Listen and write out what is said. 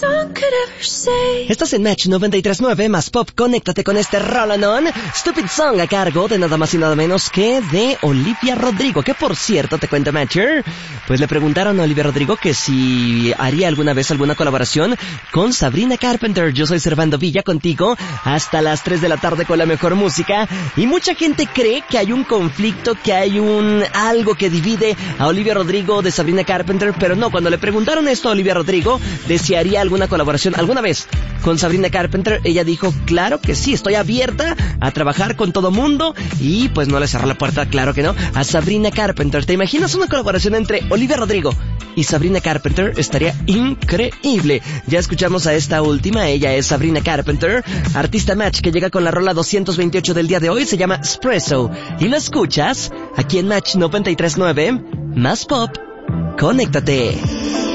Estás en Match 93.9 más Pop. Conéctate con este Roll-On Stupid Song a cargo de nada más y nada menos que de Olivia Rodrigo. Que por cierto, te cuento, Matcher, pues le preguntaron a Olivia Rodrigo que si haría alguna vez alguna colaboración con Sabrina Carpenter. Yo soy Servando Villa, contigo hasta las 3 de la tarde con la mejor música. Y mucha gente cree que hay un conflicto, que hay algo que divide a Olivia Rodrigo de Sabrina Carpenter, pero no. Cuando le preguntaron esto a Olivia Rodrigo de si haría alguna colaboración alguna vez con Sabrina Carpenter, ella dijo, claro que sí, estoy abierta a trabajar con todo mundo, y pues no le cerró la puerta, claro que no, a Sabrina Carpenter. ¿Te imaginas una colaboración entre Olivia Rodrigo y Sabrina Carpenter? Estaría increíble. Ya escuchamos a esta última, ella es Sabrina Carpenter, artista Match, que llega con la rola 228 del día de hoy, se llama Espresso, y la escuchas aquí en Match 93.9, más Pop. Conéctate.